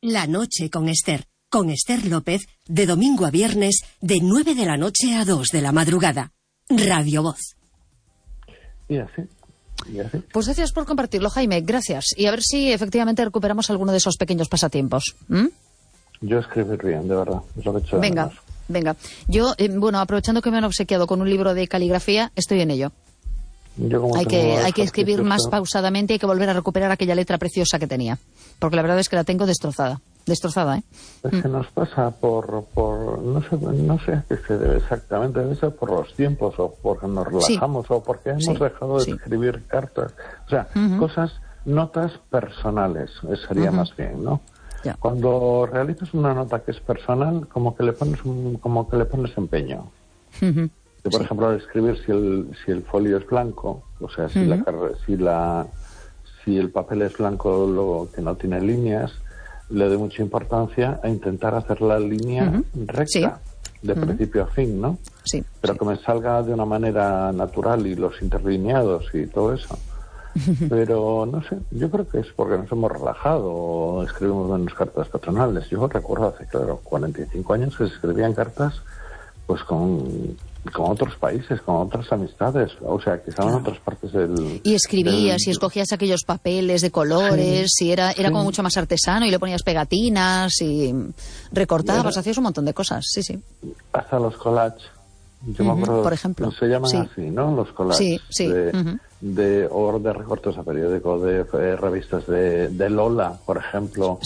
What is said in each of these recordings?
La noche con Esther López, de domingo a viernes, de 9 de la noche a 2 de la madrugada. Radio Voz. Y así. Pues gracias por compartirlo, Jaime, gracias. Y a ver si efectivamente recuperamos alguno de esos pequeños pasatiempos. Yo escribir bien, de verdad, es lo que he hecho. Venga. Yo, aprovechando que me han obsequiado con un libro de caligrafía, estoy en ello. Hay que escribir más pausadamente, hay que volver a recuperar aquella letra preciosa que tenía. Porque la verdad es que la tengo destrozada, ¿eh? Es que nos pasa por no sé a qué se debe exactamente, debe ser por los tiempos, o porque nos relajamos, o porque hemos dejado de escribir cartas. O sea, notas personales, sería más bien, ¿no? Ya. Cuando realizas una nota que es personal, como que le pones empeño. Por ejemplo, al escribir, si el folio es blanco, o sea, si el papel es blanco, que no tiene líneas, le doy mucha importancia a intentar hacer la línea recta, de principio a fin, ¿no? Sí. Pero que me salga de una manera natural, y los interlineados y todo eso. Pero no sé, yo creo que es porque nos hemos relajado o escribimos menos cartas personales. Yo recuerdo hace, 45 años que se escribían cartas pues con otros países, con otras amistades, o sea, que estaban en otras partes del... Y escribías y escogías aquellos papeles de colores, y era como mucho más artesano, y le ponías pegatinas y recortabas, hacías un montón de cosas, sí. Hasta los collages, yo me acuerdo, por ejemplo. Se llaman así, ¿no? Los collages. Sí. De recortes a periódico, de revistas de Lola, por ejemplo,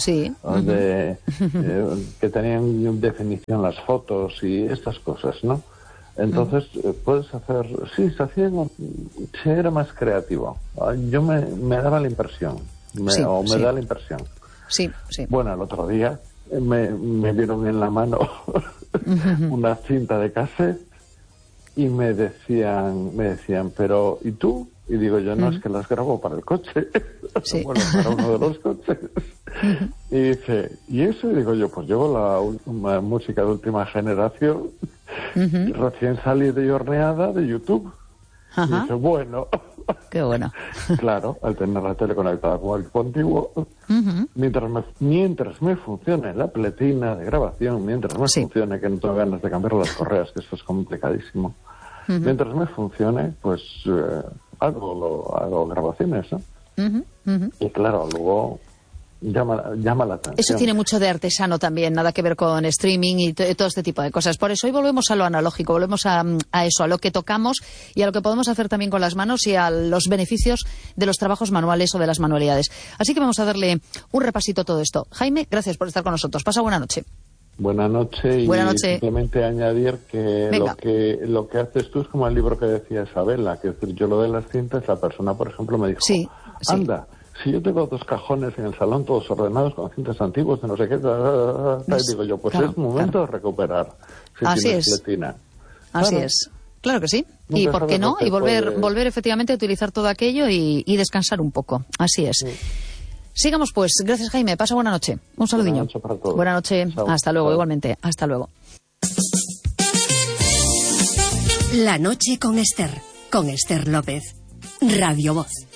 que tenían definición las fotos y estas cosas, ¿no? Entonces, puedes hacer... Sí, se era más creativo. Yo me daba la impresión. Me da la impresión. Sí. Bueno, el otro día me dieron en la mano una cinta de cassette y me decían, pero ¿y tú? Y digo yo, no, es que las grabo para el coche. Bueno, para uno de los coches. Y dice, ¿y eso? Y digo yo, pues llevo la música de última generación, recién salida y horneada de YouTube. Y dice, bueno. Qué bueno. Claro, al tener la tele conectada con el equipo antiguo, mientras me funcione la pletina de grabación, mientras me funcione, que no tengo ganas de cambiar las correas, que eso es complicadísimo, mientras me funcione, pues hago grabaciones, ¿no? Y claro, luego llama la atención. Eso tiene mucho de artesano también, nada que ver con streaming y todo este tipo de cosas. Por eso hoy volvemos a lo analógico, volvemos a eso, a lo que tocamos y a lo que podemos hacer también con las manos y a los beneficios de los trabajos manuales o de las manualidades. Así que vamos a darle un repasito a todo esto. Jaime, gracias por estar con nosotros. Pasa buena noche. Buenas noches. Simplemente añadir que lo que haces tú es como el libro que decía Isabela, que es decir, yo lo de las cintas, la persona, por ejemplo, me dijo, anda, si yo tengo 2 cajones en el salón todos ordenados con cintas antiguas de no sé qué, y digo yo, pues es momento de recuperar. Así es. Así es. Claro que sí. ¿Y por qué no? Y volver efectivamente a utilizar todo aquello y descansar un poco. Así es. Sigamos pues. Gracias, Jaime. Pasa buena noche. Un saludiño. Buena noche para todos. Buena noche. Chao. Hasta luego, Chao. igualmente. Hasta luego. La noche con Esther López. Radio Voz.